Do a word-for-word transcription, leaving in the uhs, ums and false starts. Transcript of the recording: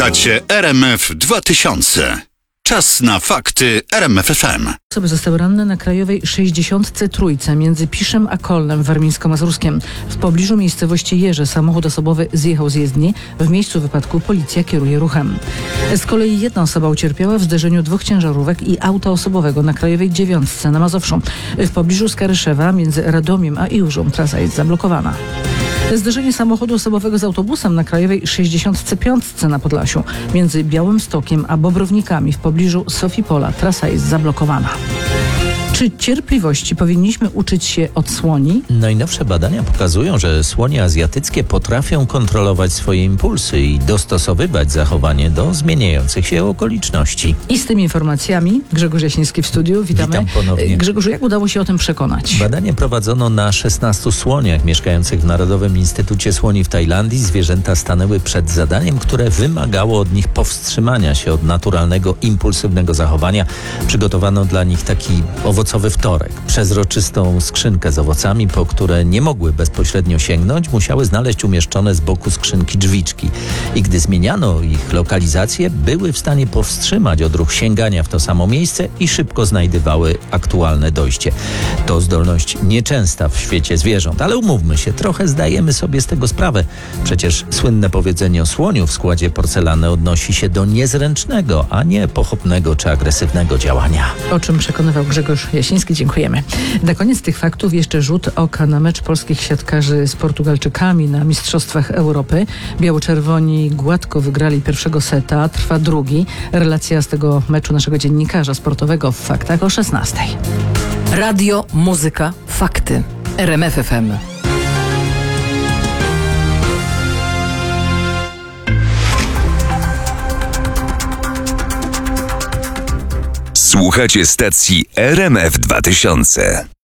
Słuchacie R M F dwa tysiące. Czas na fakty R M F F M. Osoby zostały ranne na Krajowej sześćdziesiątce Trójce między Piszem a Kolnem warmińsko-mazurskiem. W pobliżu miejscowości Jeże samochód osobowy zjechał z jezdni. W miejscu wypadku policja kieruje ruchem. Z kolei jedna osoba ucierpiała w zderzeniu dwóch ciężarówek i auta osobowego na Krajowej Dziewiątce na Mazowszu. W pobliżu Skaryszewa między Radomiem a Iłżą trasa jest zablokowana. Zderzenie samochodu osobowego z autobusem na Krajowej sześćdziesiątce Piątce na Podlasiu między Białymstokiem a Bobrownikami w pobliżu Sofipola trasa jest zablokowana. Czy cierpliwości powinniśmy uczyć się od słoni? Najnowsze badania pokazują, że słonie azjatyckie potrafią kontrolować swoje impulsy i dostosowywać zachowanie do zmieniających się okoliczności. I z tymi informacjami Grzegorz Jasiński w studiu. Witamy. Witam ponownie. Grzegorzu, jak udało się o tym przekonać? Badanie prowadzono na szesnastu słoniach mieszkających w Narodowym Instytucie Słoni w Tajlandii. Zwierzęta stanęły przed zadaniem, które wymagało od nich powstrzymania się od naturalnego, impulsywnego zachowania. Przygotowano dla nich taki owocowy wtorek. Przezroczystą skrzynkę z owocami, po które nie mogły bezpośrednio sięgnąć, musiały znaleźć umieszczone z boku skrzynki drzwiczki. I gdy zmieniano ich lokalizację, były w stanie powstrzymać odruch sięgania w to samo miejsce i szybko znajdywały aktualne dojście. To zdolność nieczęsta w świecie zwierząt, ale umówmy się, trochę zdajemy sobie z tego sprawę. Przecież słynne powiedzenie o słoniu w składzie porcelany odnosi się do niezręcznego, a nie pochopnego czy agresywnego działania. O czym przekonywał Grzegorz Jasiński, dziękujemy. Na koniec tych faktów jeszcze rzut oka na mecz polskich siatkarzy z Portugalczykami na Mistrzostwach Europy. Biało-czerwoni gładko wygrali pierwszego seta, trwa drugi. Relacja z tego meczu naszego dziennikarza sportowego w faktach o szesnastej. Radio, muzyka, fakty. R M F F M. Słuchacie stacji R M F dwa tysiące.